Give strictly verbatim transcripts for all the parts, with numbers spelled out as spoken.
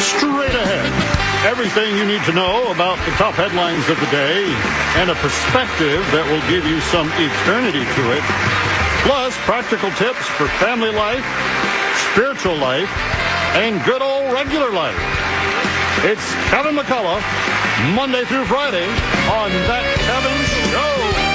Straight ahead, everything you need to know about the top headlines of the day and a perspective that will give you some eternity to it. Plus, practical tips for family life, spiritual life, and good old regular life. It's Kevin McCullough, Monday through Friday on That Kevin Show.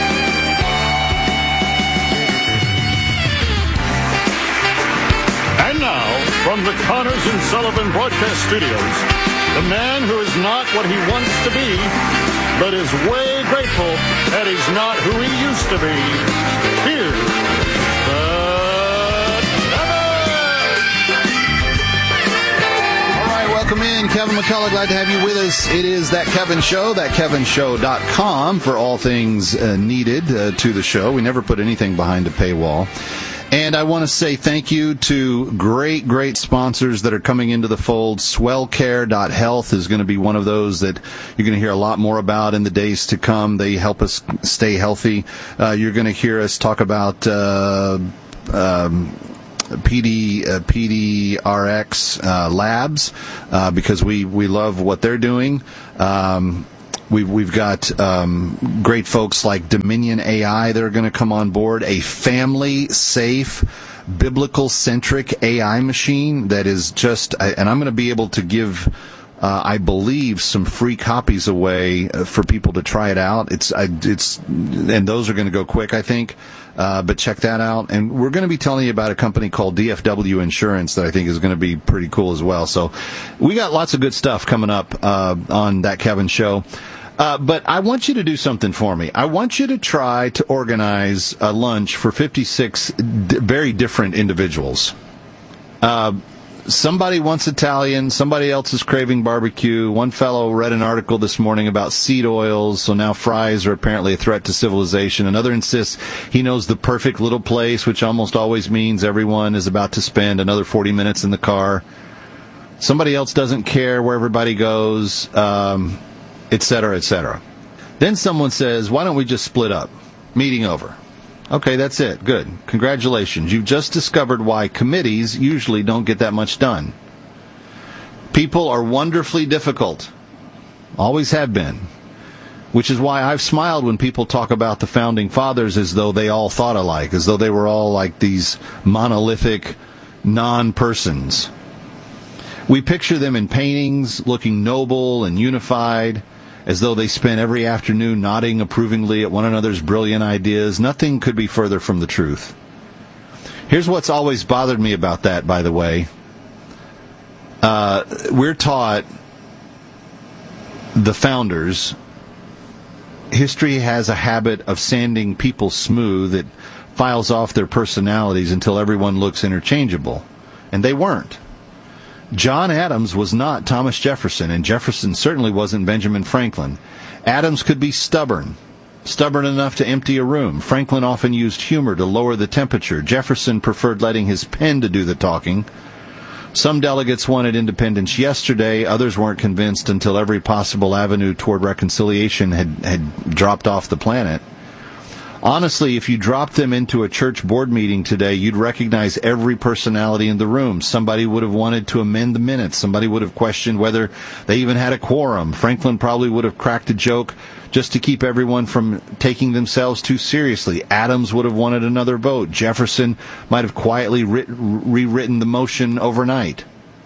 And now, from the Connors and Sullivan Broadcast Studios, the man who is not what he wants to be, but is way grateful that he's not who he used to be. Here's the Kevin! All right, welcome in. Kevin McCullough, glad to have you with us. It is That Kevin Show, that kevin show dot com for all things uh, needed uh, to the show. We never put anything behind a paywall. And I want to say thank you to great, great sponsors that are coming into the fold. swell care dot health is going to be one of those that you're going to hear a lot more about in the days to come. They help us stay healthy. Uh, you're going to hear us talk about uh, um, P D, uh, P D R X uh, labs uh, because we, we love what they're doing. Um We've, we've got um, great folks like Dominion A I that are going to come on board, a family-safe, biblical-centric A I machine that is just, and I'm going to be able to give, uh, I believe, some free copies away for people to try it out. It's, I, it's, and those are going to go quick, I think. Uh, but check that out. And we're going to be telling you about a company called D F W Insurance that I think is going to be pretty cool as well. So we got lots of good stuff coming up uh, on That Kevin Show. Uh, but I want you to do something for me. I want you to try to organize a lunch for fifty-six d- very different individuals. Uh, somebody wants Italian. Somebody else is craving barbecue. One fellow read an article this morning about seed oils, so now fries are apparently a threat to civilization. Another insists he knows the perfect little place, which almost always means everyone is about to spend another forty minutes in the car. Somebody else doesn't care where everybody goes. Um... et cetera, et cetera. Then someone says, why don't we just split up? Meeting over. Okay, that's it. Good. Congratulations. You've just discovered why committees usually don't get that much done. People are wonderfully difficult. Always have been. Which is why I've smiled when people talk about the Founding Fathers as though they all thought alike, as though they were all like these monolithic non-persons. We picture them in paintings, looking noble and unified, as though they spent every afternoon nodding approvingly at one another's brilliant ideas. Nothing could be further from the truth. Here's what's always bothered me about that, by the way. Uh, we're taught, the founders, history has a habit of sanding people smooth. It files off their personalities until everyone looks interchangeable. And they weren't. John Adams was not Thomas Jefferson, and Jefferson certainly wasn't Benjamin Franklin. Adams could be stubborn, stubborn enough to empty a room. Franklin often used humor to lower the temperature. Jefferson preferred letting his pen to do the talking. Some delegates wanted independence yesterday. Others weren't convinced until every possible avenue toward reconciliation had, had dropped off the planet. Honestly, if you dropped them into a church board meeting today, you'd recognize every personality in the room. Somebody would have wanted to amend the minutes. Somebody would have questioned whether they even had a quorum. Franklin probably would have cracked a joke just to keep everyone from taking themselves too seriously. Adams would have wanted another vote. Jefferson might have quietly writ- rewritten the motion overnight.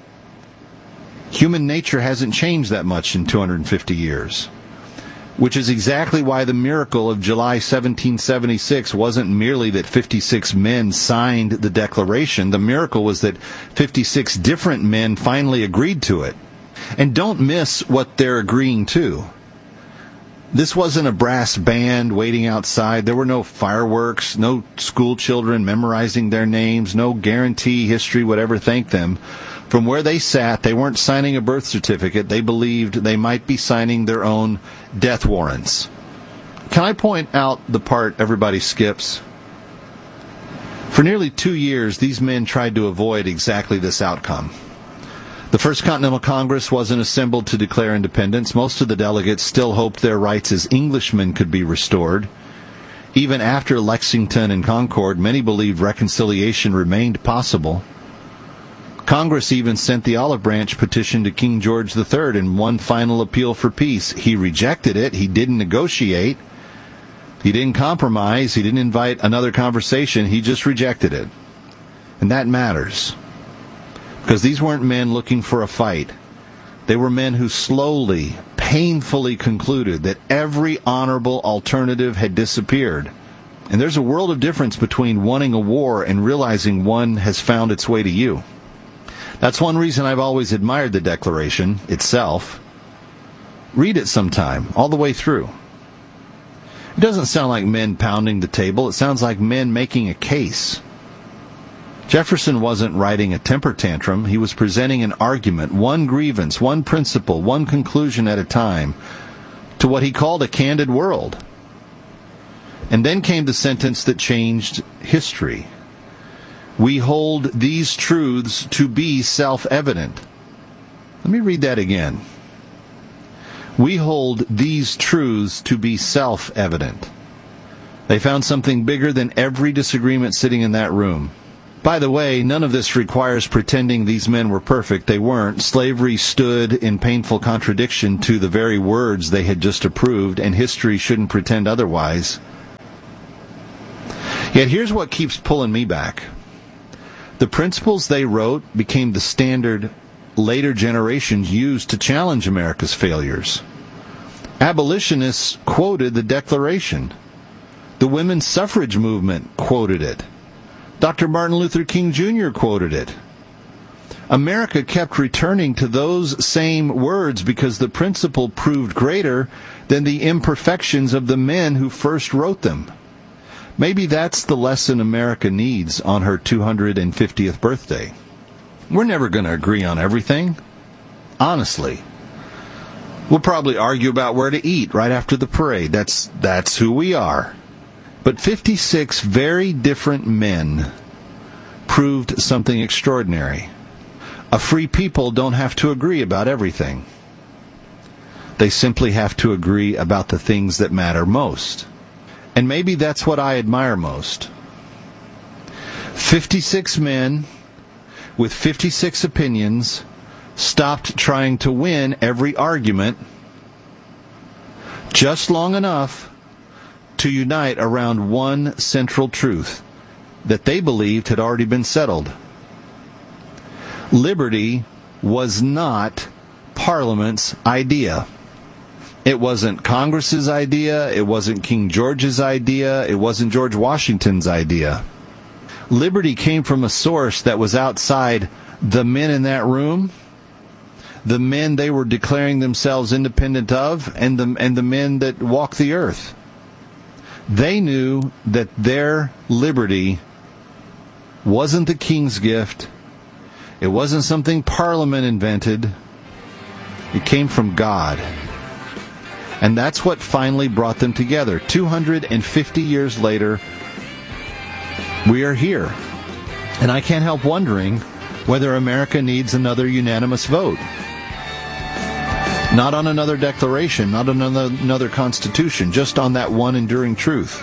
Human nature hasn't changed that much in two hundred fifty years. Which is exactly why the miracle of July seventeen seventy-six wasn't merely that fifty-six men signed the Declaration. The miracle was that fifty-six different men finally agreed to it. And don't miss what they're agreeing to. This wasn't a brass band waiting outside. There were no fireworks, no school children memorizing their names, no guarantee history would ever thank them. From where they sat, they weren't signing a birth certificate. They believed they might be signing their own death warrants. Can I point out the part everybody skips? For nearly two years, these men tried to avoid exactly this outcome. The First Continental Congress wasn't assembled to declare independence. Most of the delegates still hoped their rights as Englishmen could be restored. Even after Lexington and Concord, many believed reconciliation remained possible. Congress even sent the olive branch petition to King George the Third in one final appeal for peace. He rejected it. He didn't negotiate. He didn't compromise. He didn't invite another conversation. He just rejected it. And that matters. Because these weren't men looking for a fight. They were men who slowly, painfully concluded that every honorable alternative had disappeared. And there's a world of difference between wanting a war and realizing one has found its way to you. That's one reason I've always admired the Declaration itself. Read it sometime, all the way through. It doesn't sound like men pounding the table. It sounds like men making a case. Jefferson wasn't writing a temper tantrum. He was presenting an argument, one grievance, one principle, one conclusion at a time, to what he called a candid world. And then came the sentence that changed history. We hold these truths to be self-evident. Let me read that again. We hold these truths to be self-evident. They found something bigger than every disagreement sitting in that room. By the way, none of this requires pretending these men were perfect. They weren't. Slavery stood in painful contradiction to the very words they had just approved, and history shouldn't pretend otherwise. Yet here's what keeps pulling me back. The principles they wrote became the standard later generations used to challenge America's failures. Abolitionists quoted the Declaration. The women's suffrage movement quoted it. Doctor Martin Luther King Junior quoted it. America kept returning to those same words because the principle proved greater than the imperfections of the men who first wrote them. Maybe that's the lesson America needs on her two hundred fiftieth birthday. We're never going to agree on everything. Honestly. We'll probably argue about where to eat right after the parade. That's that's who we are. But fifty-six very different men proved something extraordinary. A free people don't have to agree about everything. They simply have to agree about the things that matter most. And maybe that's what I admire most. fifty-six men with fifty-six opinions stopped trying to win every argument just long enough to unite around one central truth that they believed had already been settled. Liberty was not Parliament's idea. It wasn't Congress's idea. It wasn't King George's idea. It wasn't George Washington's idea. Liberty came from a source that was outside the men in that room, the men they were declaring themselves independent of, and the, and the men that walk the earth. They knew that their liberty wasn't the king's gift. It wasn't something Parliament invented. It came from God. And that's what finally brought them together. two hundred fifty years later, we are here. And I can't help wondering whether America needs another unanimous vote. Not on another declaration, not on another, another constitution, just on that one enduring truth.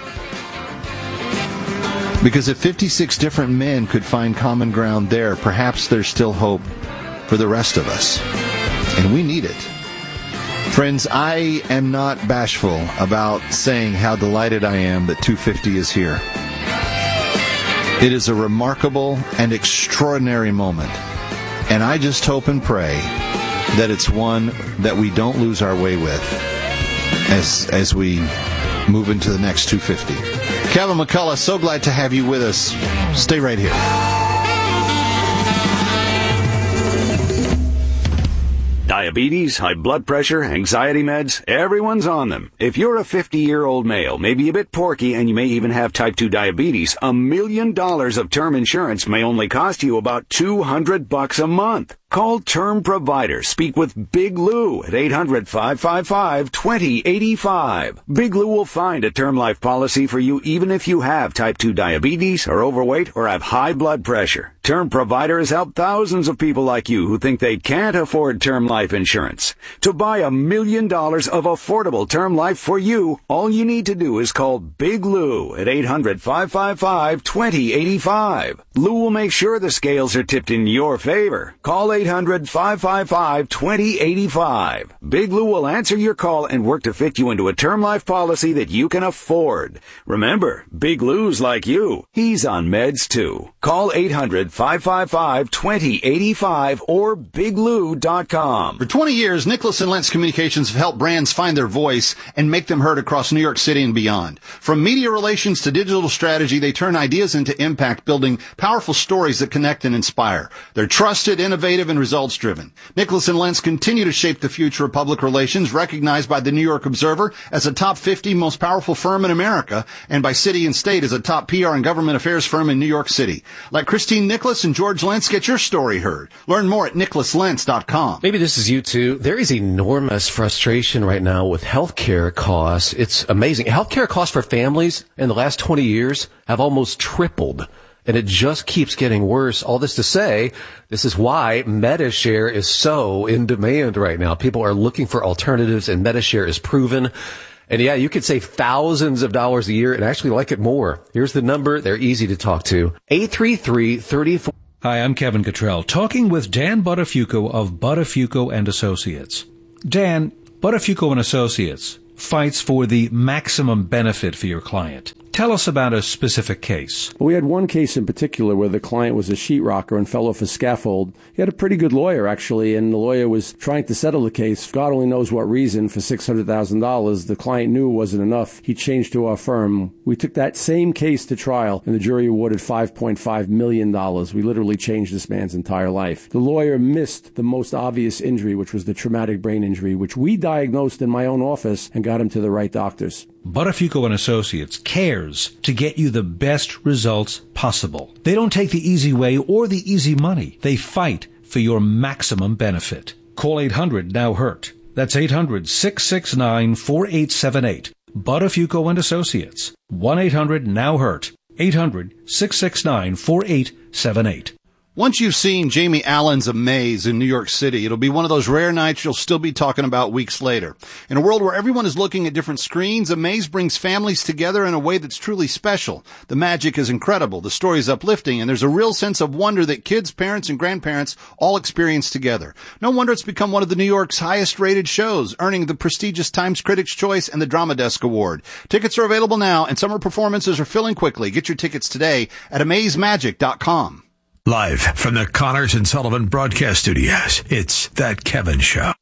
Because if fifty-six different men could find common ground there, perhaps there's still hope for the rest of us. And we need it. Friends, I am not bashful about saying how delighted I am that two fifty is here. It is a remarkable and extraordinary moment. And I just hope and pray that it's one that we don't lose our way with as as we move into the next two fifty. Kevin McCullough, so glad to have you with us. Stay right here. Diabetes, high blood pressure, anxiety meds, everyone's on them. If you're a fifty-year-old male, maybe a bit porky, and you may even have type two diabetes, a million dollars of term insurance may only cost you about two hundred bucks a month. Call Term Provider. Speak with Big Lou at eight hundred, five five five, two zero eight five. Big Lou will find a term life policy for you even if you have type two diabetes, are overweight, or have high blood pressure. Term Provider has helped thousands of people like you who think they can't afford term life insurance. To buy a million dollars of affordable term life for you, all you need to do is call Big Lou at eight hundred, five five five, two zero eight five. Lou will make sure the scales are tipped in your favor. Call eight hundred, five five five, two zero eight five. Big Lou will answer your call and work to fit you into a term life policy that you can afford. Remember, Big Lou's like you. He's on meds too. Call eight hundred, five five five, two zero eight five or big lou dot com. For twenty years, Nicholas and Lentz Communications have helped brands find their voice and make them heard across New York City and beyond. From media relations to digital strategy, they turn ideas into impact, building powerful stories that connect and inspire. They're trusted, innovative, and results-driven. Nicholas and Lentz continue to shape the future of public relations, recognized by the New York Observer as a top fifty most powerful firm in America, and by City and State as a top P R and government affairs firm in New York City. Let Christine Nicholas and George Lentz get your story heard. Learn more at nicholas lentz dot com. Maybe this is you too. There is enormous frustration right now with healthcare costs. It's amazing. Healthcare costs for families in the last twenty years have almost tripled. And it just keeps getting worse. All this to say, this is why MediShare is so in demand right now. People are looking for alternatives, and MediShare is proven. And yeah, you could save thousands of dollars a year and actually like it more. Here's the number. They're easy to talk to. eight three three, three four Hi, I'm Kevin Cottrell, talking with Dan Buttafuoco of Buttafuoco and Associates. Dan, Buttafuoco and Associates fights for the maximum benefit for your client. Tell us about a specific case. Well, we had one case in particular where the client was a sheetrocker and fell off a scaffold. He had a pretty good lawyer, actually, and the lawyer was trying to settle the case. God only knows what reason. For six hundred thousand dollars, the client knew it wasn't enough. He changed to our firm. We took that same case to trial, and the jury awarded five point five million dollars. We literally changed this man's entire life. The lawyer missed the most obvious injury, which was the traumatic brain injury, which we diagnosed in my own office and got him to the right doctors. Buttafuoco and Associates cares to get you the best results possible. They don't take the easy way or the easy money. They fight for your maximum benefit. Call eight hundred now hurt. That's eight hundred, six six nine, four eight seven eight. Buttafuoco and Associates. one eight hundred now hurt. eight hundred, six six nine, four eight seven eight. Once you've seen Jamie Allen's Amaze in New York City, it'll be one of those rare nights you'll still be talking about weeks later. In a world where everyone is looking at different screens, Amaze brings families together in a way that's truly special. The magic is incredible, the story is uplifting, and there's a real sense of wonder that kids, parents, and grandparents all experience together. No wonder it's become one of the New York's highest-rated shows, earning the prestigious Times Critics' Choice and the Drama Desk Award. Tickets are available now, and summer performances are filling quickly. Get your tickets today at amaze magic dot com. Live from the Connors and Sullivan Broadcast Studios, it's That Kevin Show.